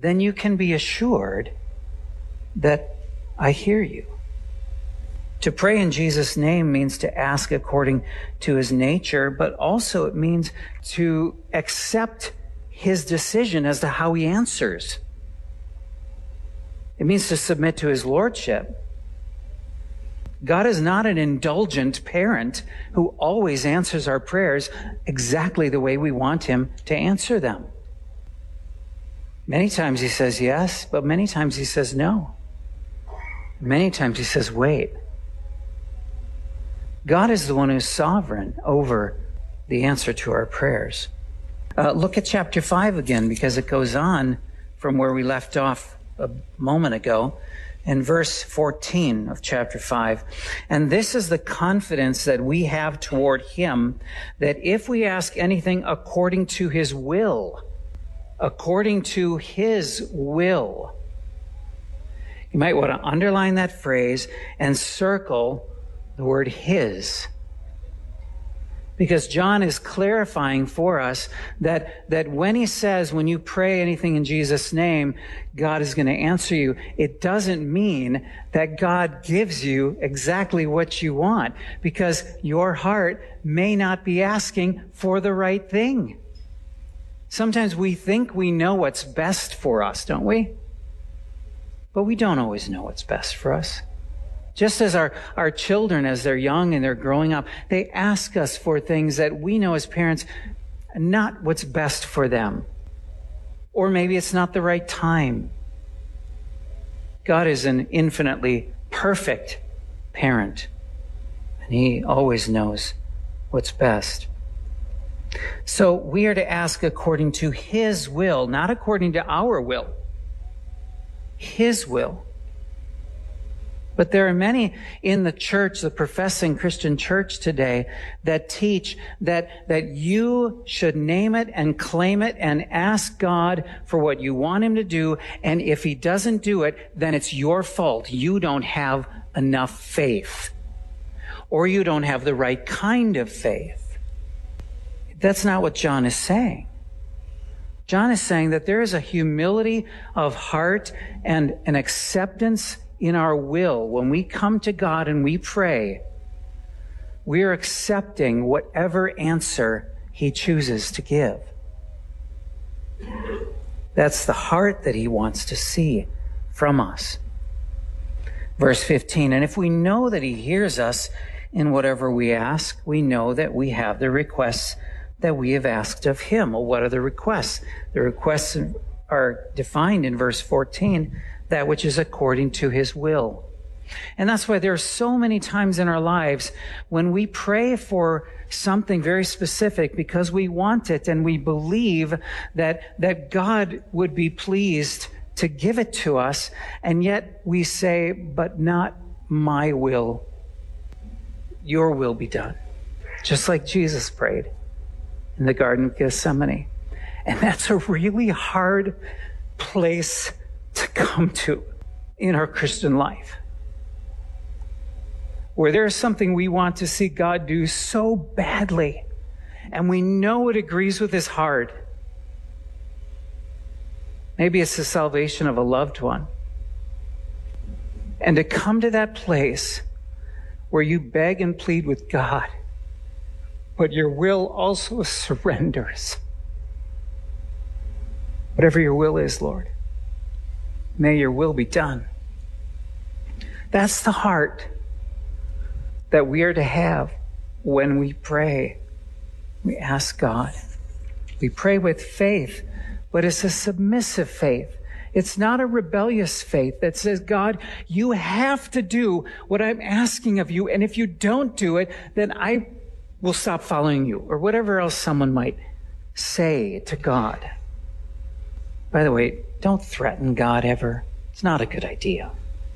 then you can be assured that I hear you. To pray in Jesus' name means to ask according to his nature, but also it means to accept his decision as to how he answers. It means to submit to his lordship. God is not an indulgent parent who always answers our prayers exactly the way we want him to answer them. Many times he says yes, but many times he says no. Many times he says wait. God is the one who's sovereign over the answer to our prayers. Look at chapter 5 again, because it goes on from where we left off a moment ago in verse 14 of chapter 5. And this is the confidence that we have toward him, that if we ask anything according to his will, according to his will, you might want to underline that phrase and circle the word his. Because John is clarifying for us that when he says, when you pray anything in Jesus' name, God is going to answer you, it doesn't mean that God gives you exactly what you want, because your heart may not be asking for the right thing. Sometimes we think we know what's best for us, don't we? But we don't always know what's best for us. Just as our children, as they're young and they're growing up, they ask us for things that we know as parents not what's best for them. Or maybe it's not the right time. God is an infinitely perfect parent, and he always knows what's best. So we are to ask according to his will, not according to our will. His will. But there are many in the church, the professing Christian church today, that teach that you should name it and claim it and ask God for what you want him to do. And if he doesn't do it, then it's your fault. You don't have enough faith. Or you don't have the right kind of faith. That's not what John is saying. John is saying that there is a humility of heart and an acceptance in our will. When we come to God and we pray, we are accepting whatever answer he chooses to give. That's the heart that he wants to see from us. Verse 15, and if we know that he hears us in whatever we ask, we know that we have the requests that we have asked of him. Well, what are the requests? The requests are defined in verse 14, that which is according to his will. And that's why there are so many times in our lives when we pray for something very specific because we want it and we believe that God would be pleased to give it to us, and yet we say, but not my will. Your will be done. Just like Jesus prayed in the Garden of Gethsemane. And that's a really hard place to come to in our Christian life, where there's something we want to see God do so badly, and we know it agrees with his heart. Maybe it's the salvation of a loved one. And to come to that place where you beg and plead with God, but your will also surrenders. Whatever your will is, Lord, may your will be done. That's the heart that we are to have when we pray. We ask God. We pray with faith, but it's a submissive faith. It's not a rebellious faith that says, God, you have to do what I'm asking of you, and if you don't do it, then I will stop following you, or whatever else someone might say to God. By the way, don't threaten God ever. It's not a good idea.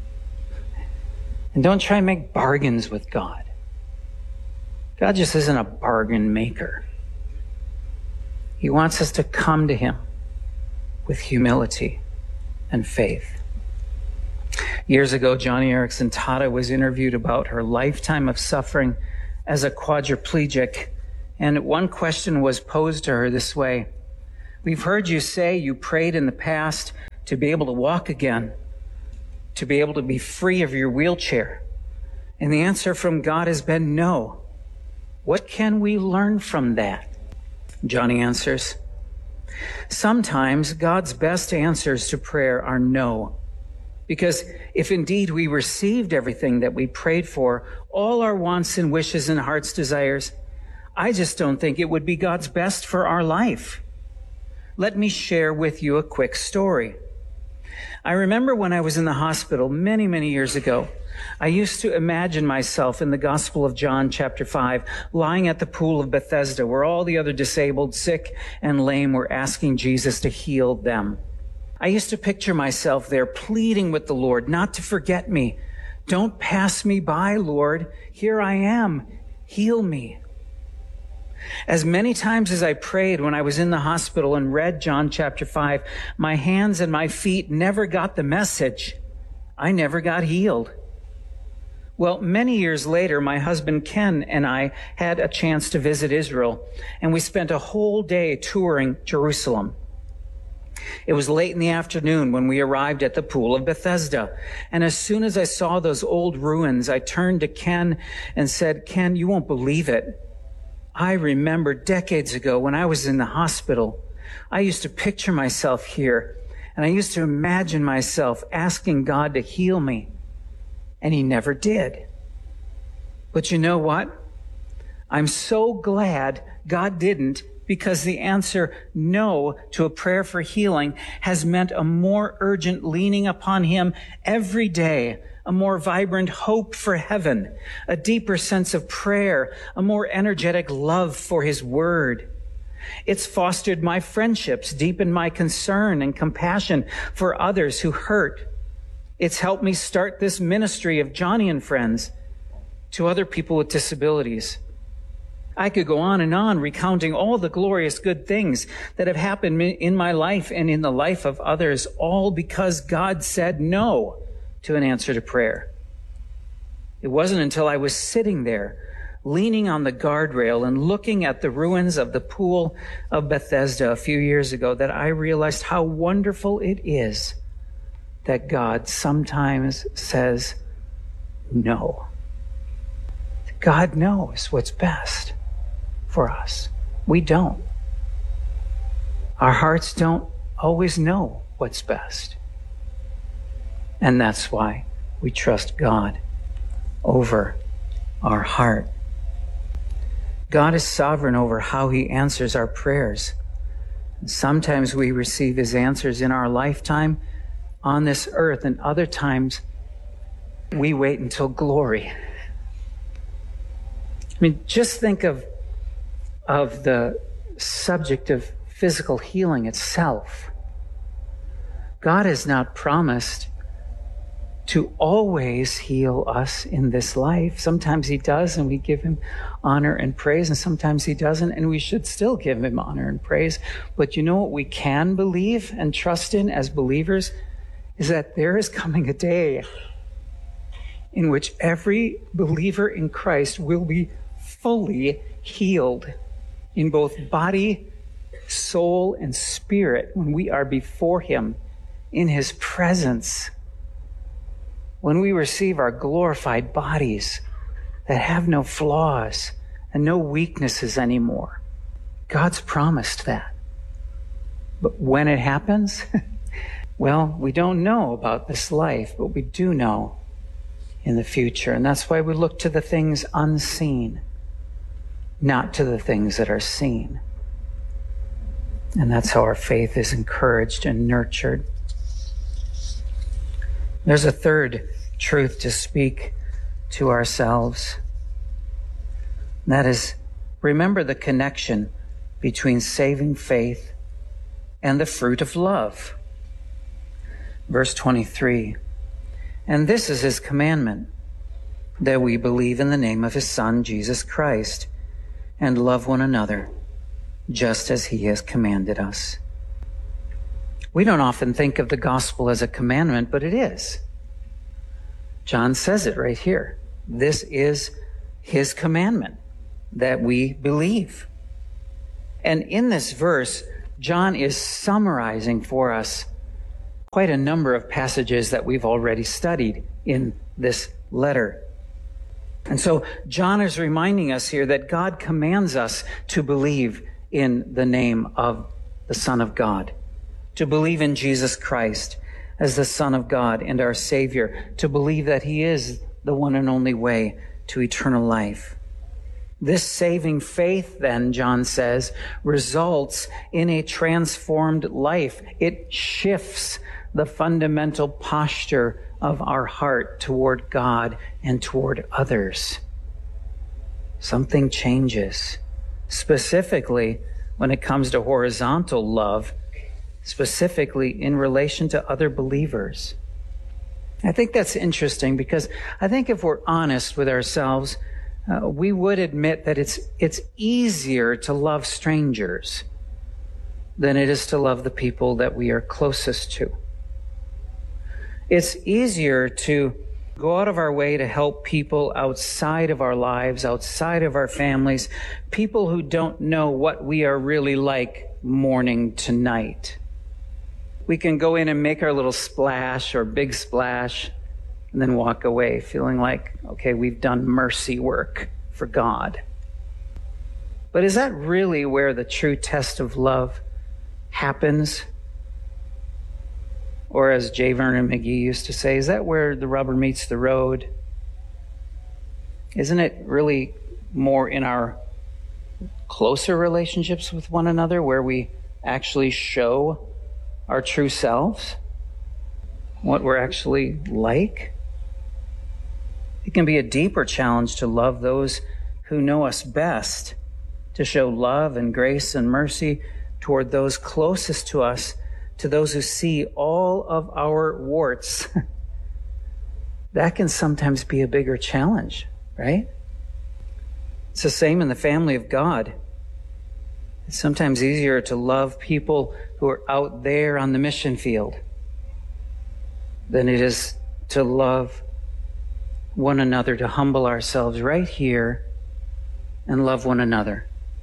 And don't try and make bargains with God. God just isn't a bargain maker. He wants us to come to him with humility and faith. Years ago, Joni Eareckson Tada was interviewed about her lifetime of suffering as a quadriplegic, and one question was posed to her this way: we've heard you say you prayed in the past to be able to walk again, to be able to be free of your wheelchair? And the answer from God has been no. What can we learn from that? Johnny answers, sometimes God's best answers to prayer are no. Because if indeed we received everything that we prayed for, all our wants and wishes and heart's desires, I just don't think it would be God's best for our life. Let me share with you a quick story. I remember when I was in the hospital many, many years ago, I used to imagine myself in the Gospel of John chapter 5, lying at the pool of Bethesda, where all the other disabled, sick, and lame were asking Jesus to heal them. I used to picture myself there pleading with the Lord not to forget me. Don't pass me by, Lord. Here I am. Heal me. As many times as I prayed when I was in the hospital and read John chapter 5, my hands and my feet never got the message. I never got healed. Well, many years later, my husband Ken and I had a chance to visit Israel, and we spent a whole day touring Jerusalem. It was late in the afternoon when we arrived at the pool of Bethesda, and as soon as I saw those old ruins, I turned to Ken and said, Ken, you won't believe it. I remember decades ago when I was in the hospital, I used to picture myself here, and I used to imagine myself asking God to heal me, and he never did. But you know what? I'm so glad God didn't, because the answer no to a prayer for healing has meant a more urgent leaning upon him every day, a more vibrant hope for heaven, a deeper sense of prayer, a more energetic love for his word. It's fostered my friendships, deepened my concern and compassion for others who hurt. It's helped me start this ministry of Johnny and Friends to other people with disabilities. I could go on and on recounting all the glorious good things that have happened in my life and in the life of others, all because God said no to an answer to prayer. It wasn't until I was sitting there, leaning on the guardrail and looking at the ruins of the pool of Bethesda a few years ago, that I realized how wonderful it is that God sometimes says no. God knows what's best for us. We don't. Our hearts don't always know what's best. And that's why we trust God over our heart. God is sovereign over how he answers our prayers. And sometimes we receive his answers in our lifetime on this earth, and other times we wait until glory. I mean, just think of the subject of physical healing itself. God has not promised to always heal us in this life. Sometimes he does, and we give him honor and praise, and sometimes he doesn't, and we should still give him honor and praise. But you know what we can believe and trust in as believers is that there is coming a day in which every believer in Christ will be fully healed in both body, soul, and spirit when we are before him in his presence. When we receive our glorified bodies that have no flaws and no weaknesses anymore. God's promised that. But when it happens, well, we don't know about this life, but we do know in the future. And that's why we look to the things unseen, not to the things that are seen. And that's how our faith is encouraged and nurtured. There's a third truth to speak to ourselves. And that is, remember the connection between saving faith and the fruit of love. Verse 23, and this is his commandment, that we believe in the name of his Son, Jesus Christ, and love one another, just as he has commanded us. We don't often think of the gospel as a commandment, but it is. John says it right here. This is his commandment, that we believe. And in this verse, John is summarizing for us quite a number of passages that we've already studied in this letter. And so John is reminding us here that God commands us to believe in the name of the Son of God, to believe in Jesus Christ as the Son of God and our Savior, to believe that He is the one and only way to eternal life. This saving faith, then, John says, results in a transformed life. It shifts the fundamental posture of our heart toward God and toward others. Something changes, specifically when it comes to horizontal love, specifically in relation to other believers. I think that's interesting because I think if we're honest with ourselves, we would admit that it's easier to love strangers than it is to love the people that we are closest to. It's easier to go out of our way to help people outside of our lives, outside of our families, people who don't know what we are really like morning to night. We can go in and make our little splash or big splash and then walk away feeling like, okay, we've done mercy work for God. But is that really where the true test of love happens? Or as J. Vernon McGee used to say, is that where the rubber meets the road? Isn't it really more in our closer relationships with one another where we actually show our true selves, what we're actually like? It can be a deeper challenge to love those who know us best, to show love and grace and mercy toward those closest to us, to those who see all of our warts. That can sometimes be a bigger challenge, right? It's the same in the family of God. It's sometimes easier to love people who are out there on the mission field than it is to love one another, to humble ourselves right here and love one another.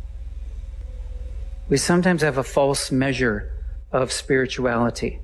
We sometimes have a false measure of spirituality.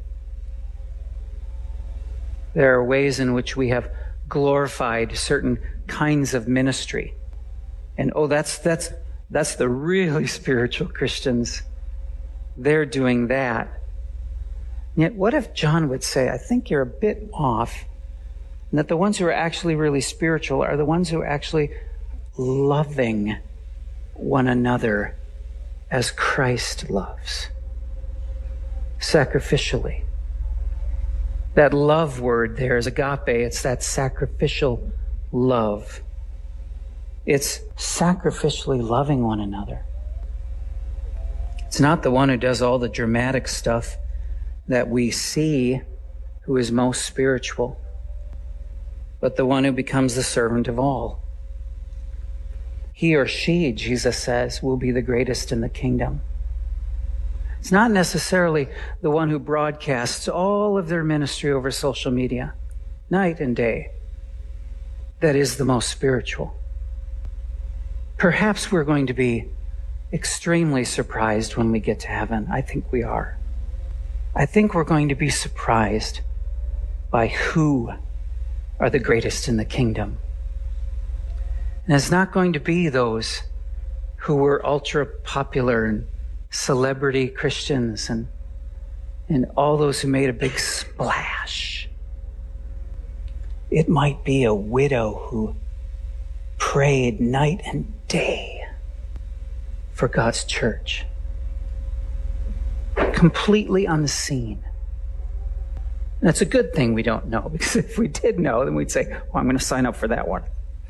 There are ways in which we have glorified certain kinds of ministry. And that's the really spiritual Christians. They're doing that. And yet, what if John would say, I think you're a bit off, and that the ones who are actually really spiritual are the ones who are actually loving one another as Christ loves, sacrificially. That love word there is agape. It's that sacrificial love. It's sacrificially loving one another. It's not the one who does all the dramatic stuff that we see who is most spiritual, but the one who becomes the servant of all. He or she, Jesus says, will be the greatest in the kingdom. It's not necessarily the one who broadcasts all of their ministry over social media, night and day, that is the most spiritual. Perhaps we're going to be extremely surprised when we get to heaven. I think we are. I think we're going to be surprised by who are the greatest in the kingdom. And it's not going to be those who were ultra popular and celebrity Christians and all those who made a big splash. It might be a widow who prayed night and day for God's church, completely unseen. And it's a good thing we don't know, because if we did know, then we'd say, well, I'm going to sign up for that one.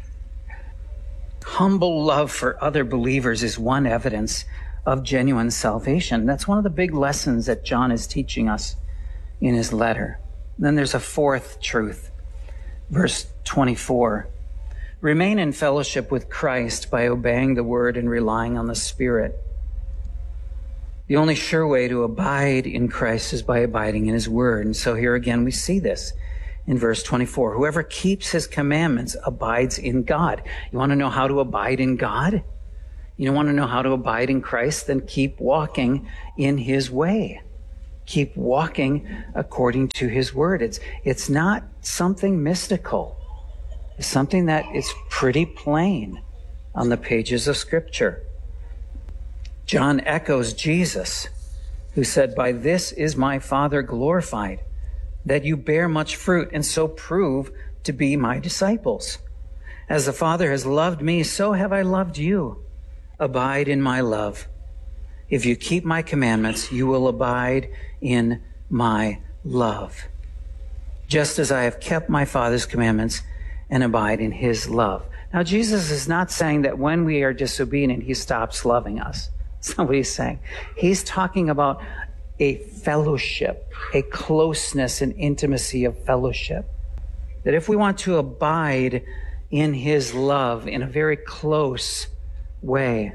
Humble love for other believers is one evidence of genuine salvation. That's one of the big lessons that John is teaching us in his letter. Then there's a fourth truth. Verse 24. Remain in fellowship with Christ by obeying the word and relying on the Spirit. The only sure way to abide in Christ is by abiding in his word. And so here again we see this in verse 24. Whoever keeps his commandments abides in God. You want to know how to abide in God? You want to know how to abide in Christ? Then keep walking in his way. Keep walking according to his word. It's not something mystical. It's something that is pretty plain on the pages of Scripture. John echoes Jesus, who said, "By this is my Father glorified, that you bear much fruit and so prove to be my disciples. As the Father has loved me, so have I loved you. Abide in my love. If you keep my commandments, you will abide in my love, just as I have kept my Father's commandments and abide in his love." Now, Jesus is not saying that when we are disobedient, he stops loving us. That's not what he's saying. He's talking about a fellowship, a closeness and intimacy of fellowship. That if we want to abide in his love in a very close way,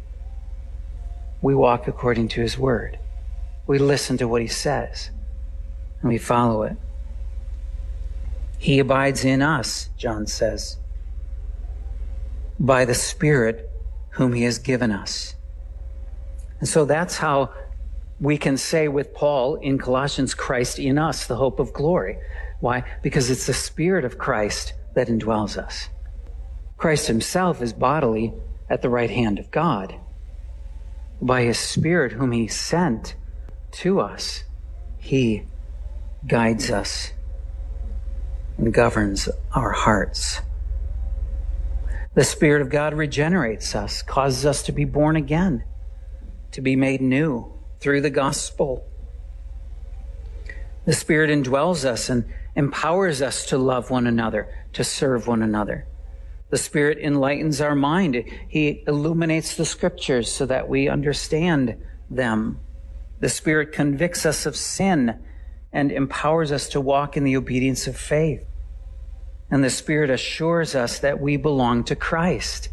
we walk according to his word. We listen to what he says, and we follow it. He abides in us, John says, by the Spirit whom he has given us. And so that's how we can say with Paul in Colossians, Christ in us, the hope of glory. Why? Because it's the Spirit of Christ that indwells us. Christ himself is bodily at the right hand of God. By his Spirit whom he sent to us, he guides us and governs our hearts. The Spirit of God regenerates us, causes us to be born again, to be made new through the gospel. The Spirit indwells us and empowers us to love one another, to serve one another. The Spirit enlightens our mind. He illuminates the Scriptures so that we understand them. The Spirit convicts us of sin and empowers us to walk in the obedience of faith. And the Spirit assures us that we belong to Christ.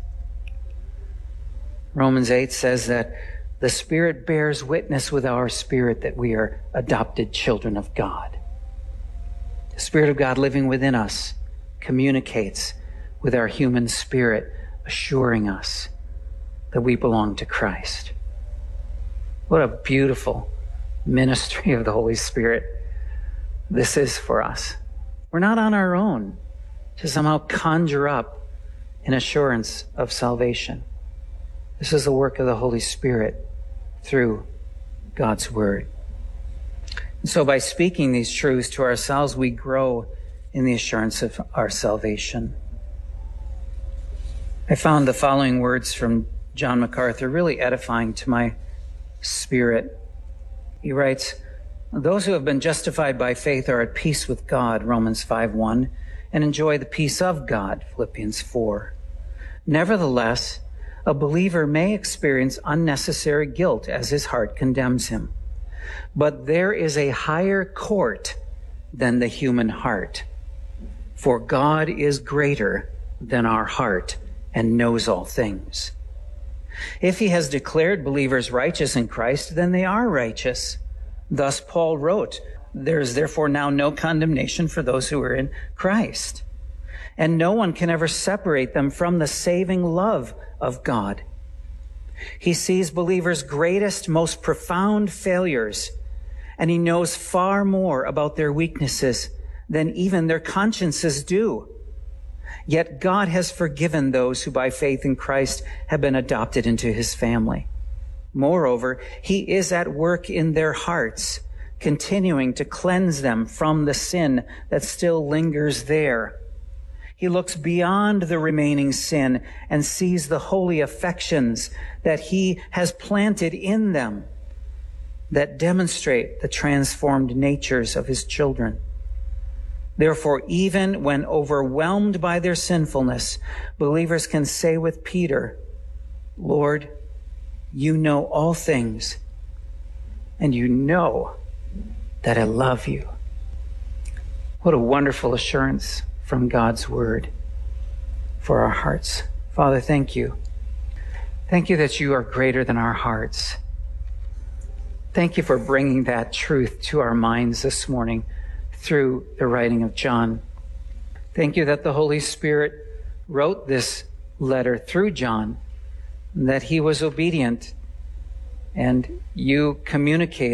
Romans 8 says that the Spirit bears witness with our spirit that we are adopted children of God. The Spirit of God living within us communicates with our human spirit, assuring us that we belong to Christ. What a beautiful ministry of the Holy Spirit this is for us. We're not on our own to somehow conjure up an assurance of salvation. This is the work of the Holy Spirit through God's Word. And so by speaking these truths to ourselves, we grow in the assurance of our salvation. I found the following words from John MacArthur really edifying to my spirit. He writes, "Those who have been justified by faith are at peace with God," Romans 5:1, "and enjoy the peace of God," Philippians 4. Nevertheless, a believer may experience unnecessary guilt as his heart condemns him. But there is a higher court than the human heart, for God is greater than our heart and knows all things. If he has declared believers righteous in Christ, then they are righteous. Thus Paul wrote, "There is therefore now no condemnation for those who are in Christ." And no one can ever separate them from the saving love of God. He sees believers' greatest, most profound failures, and he knows far more about their weaknesses than even their consciences do. Yet God has forgiven those who by faith in Christ have been adopted into his family. Moreover, he is at work in their hearts, continuing to cleanse them from the sin that still lingers there. He looks beyond the remaining sin and sees the holy affections that he has planted in them that demonstrate the transformed natures of his children. Therefore, even when overwhelmed by their sinfulness, believers can say with Peter, "Lord, you know all things, and you know that I love you." What a wonderful assurance from God's word for our hearts. Father, thank you. Thank you that you are greater than our hearts. Thank you for bringing that truth to our minds this morning through the writing of John. Thank you that the Holy Spirit wrote this letter through John, and that he was obedient, and you communicated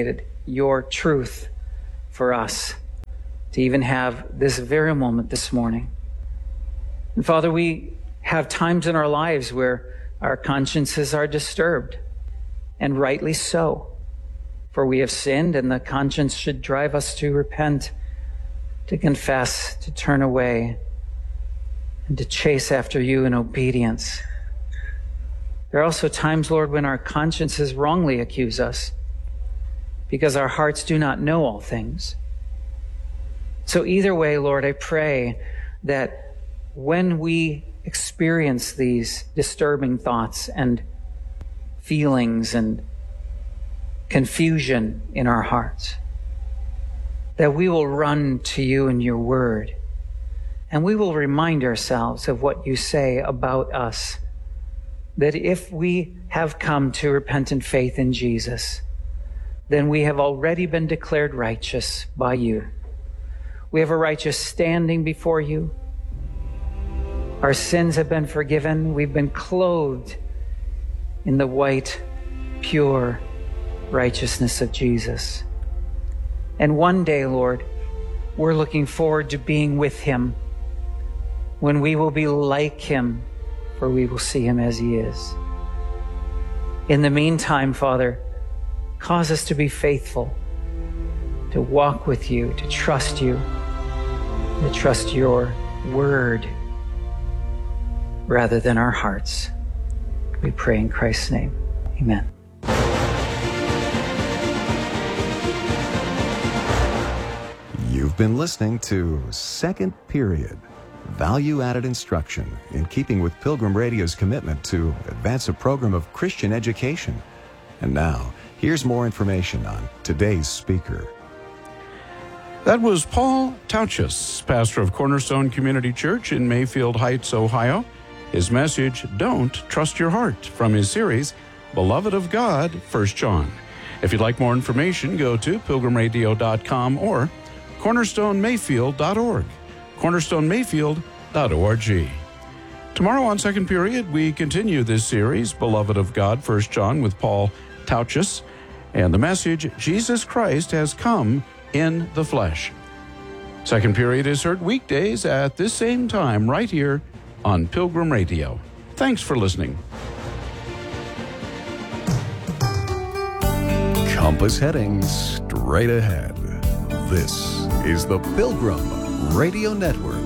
your truth for us to even have this very moment this morning. And Father, we have times in our lives where our consciences are disturbed, and rightly so, for we have sinned, and the conscience should drive us to repent, to confess, to turn away, and to chase after you in obedience. There are also times, Lord, when our consciences wrongly accuse us because our hearts do not know all things. So either way, Lord, I pray that when we experience these disturbing thoughts and feelings and confusion in our hearts, that we will run to you and your word, and we will remind ourselves of what you say about us, that if we have come to repentant faith in Jesus, then we have already been declared righteous by you. We have a righteous standing before you. Our sins have been forgiven. We've been clothed in the white, pure righteousness of Jesus. And one day, Lord, we're looking forward to being with him, when we will be like him, for we will see him as he is. In the meantime, Father, cause us to be faithful, to walk with you, to trust you, to trust your word rather than our hearts. We pray in Christ's name. Amen. You've been listening to Second Period, value-added instruction in keeping with Pilgrim Radio's commitment to advance a program of Christian education. And now, here's more information on today's speaker. That was Paul Tauchus, pastor of Cornerstone Community Church in Mayfield Heights, Ohio. His message, Don't Trust Your Heart, from his series, Beloved of God, 1 John. If you'd like more information, go to pilgrimradio.com or cornerstonemayfield.org. cornerstonemayfield.org. Tomorrow on Second Period, we continue this series, Beloved of God, 1 John, with Paul Tauchus, and the message, Jesus Christ has come in the flesh. Second Period is heard weekdays at this same time right here on Pilgrim Radio. Thanks for listening. Compass heading straight ahead. This is the Pilgrim Radio Network.